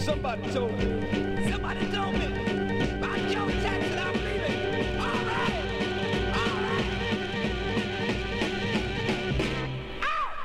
Somebody told me. Somebody told me. About Joe Jackson, I believe it. All right. All right.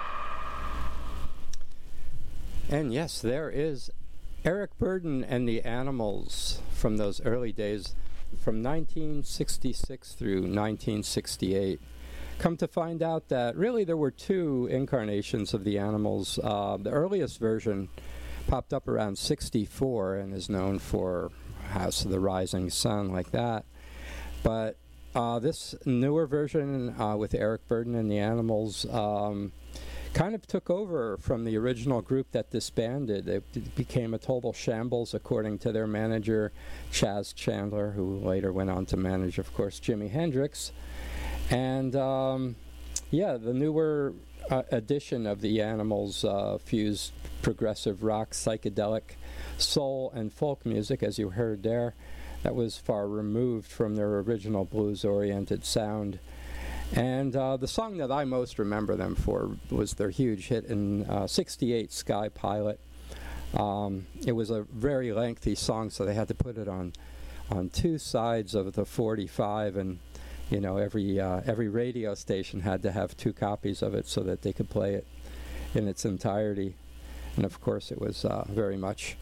Ow! And yes, there is Eric Burdon and the Animals from those early days, from 1966 through 1968. Come to find out that really there were two incarnations of the Animals. The earliest version popped up around 64 and is known for House of the Rising Sun, like that. But this newer version with Eric Burdon and the Animals kind of took over from the original group that disbanded. It became a total shambles, according to their manager, Chaz Chandler, who later went on to manage, of course, Jimi Hendrix. And yeah, the newer edition of the Animals fused progressive rock, psychedelic, soul, and folk music, as you heard there. That was far removed from their original blues-oriented sound. And the song that I most remember them for was their huge hit in '68, Sky Pilot. It was a very lengthy song, so they had to put it on two sides of the 45, and you know, every radio station had to have two copies of it so that they could play it in its entirety. And of course, it was very much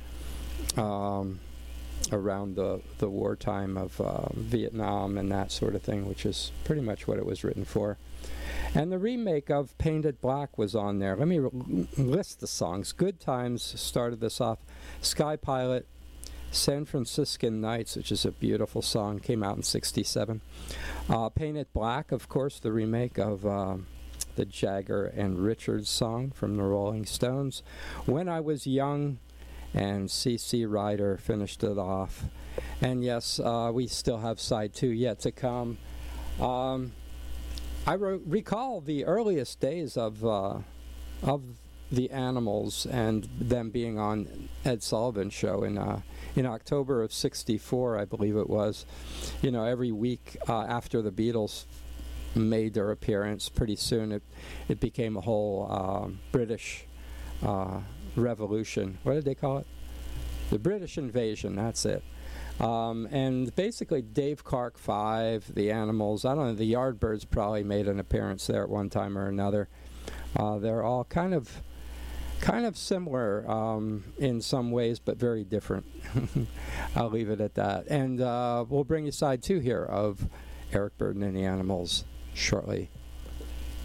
around the wartime of Vietnam and that sort of thing, which is pretty much what it was written for. And the remake of Painted Black was on there. Let me list the songs. Good Times started this off. Sky Pilot, San Franciscan Nights, which is a beautiful song, came out in '67. Painted Black, of course, the remake of the Jagger and Richards song from the Rolling Stones. When I Was Young, and C.C. Ryder finished it off. And yes, we still have side 2 yet to come. I recall the earliest days of the Animals and them being on Ed Sullivan's show in October of '64, I believe it was. You know, every week after the Beatles made their appearance, pretty soon it became a whole British revolution. What did they call it? The British invasion, that's it. And basically Dave Clark 5, the Animals, I don't know, the Yardbirds probably made an appearance there at one time or another. They're all kind of similar in some ways, but very different. I'll leave it at that. And we'll bring you side 2 here of Eric Burdon and the Animals shortly.